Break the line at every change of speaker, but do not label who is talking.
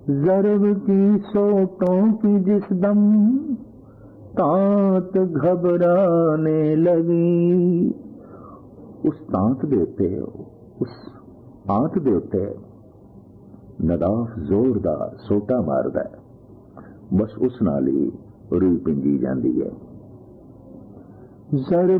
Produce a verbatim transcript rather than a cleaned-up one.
ज़रब की सोटों की जिस दम तांत घबराने लगी। उस तांत दे उत्ते, उस आंत दे उत्ते नदाफ जोरदार सोटा मारदा है, बस उस नाल ही रूह पिंजी जाती है। ज़रब